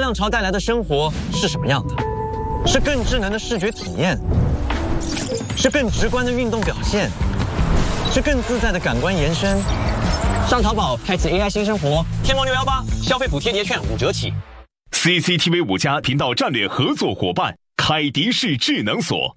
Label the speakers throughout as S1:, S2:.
S1: 浪潮带来的生活是什么样的？是更智能的视觉体验，是更直观的运动表现，是更自在的感官延伸。上淘宝开启 AI 新生活，天猫618消费补贴节券5折起。
S2: CCTV 5+频道战略合作伙伴凯迪仕智能锁。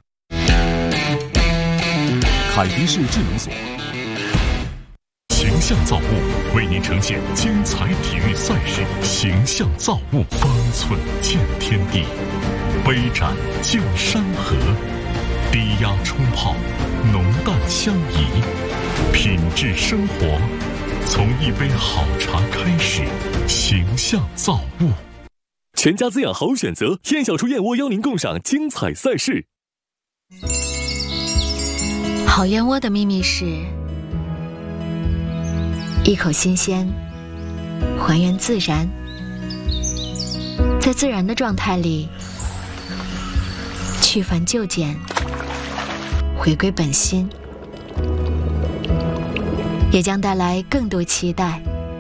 S2: 凯迪仕智能锁形象造物为您呈现精彩体育赛事，形象造物方寸见天地，杯盏见山河，低压冲泡，浓淡相宜，品质生活从一杯好茶开始，形象造物。
S3: 全家滋养好选择，燕小厨燕窝邀您共赏精彩赛事。
S4: 好燕窝的秘密是一口新鲜，还原自然，在自然的状态里去繁就简，回归本心，也将带来更多期待。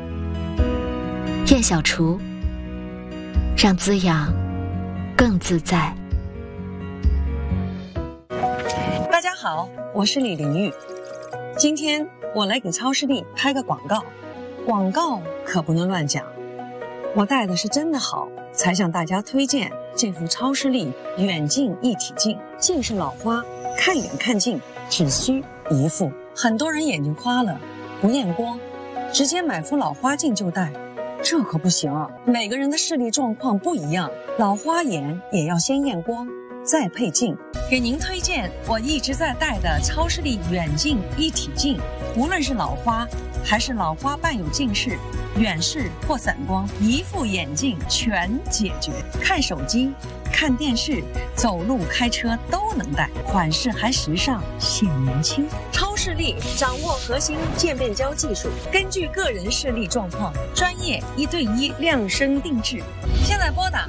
S4: 燕小厨，让滋养更自在。
S5: 大家好，我是李玲玉。今天我来给超视力拍个广告，广告可不能乱讲。我戴的是真的好，才向大家推荐这副超视力远近一体镜。近视老花，看远看近只需一副。很多人眼睛花了，不验光，直接买副老花镜就戴，这可不行。每个人的视力状况不一样，老花眼也要先验光，再配镜。给您推荐我一直在戴的超视力远近一体镜，无论是老花还是老花伴有近视、远视或散光，一副眼镜全解决。看手机、看电视、走路、开车都能戴，款式还时尚显年轻。超视力掌握核心渐变焦技术，根据个人视力状况，专业1对1量身定制。现在拨打